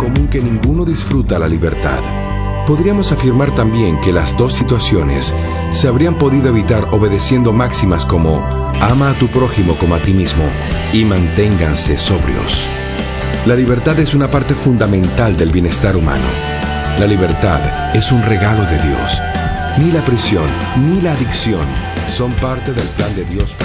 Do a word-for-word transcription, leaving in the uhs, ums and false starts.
común que ninguno disfruta la libertad. Podríamos afirmar también que las dos situaciones se habrían podido evitar obedeciendo máximas como ama a tu prójimo como a ti mismo y manténganse sobrios. La libertad es una parte fundamental del bienestar humano. La libertad es un regalo de Dios. Ni la prisión ni la adicción son parte del plan de Dios.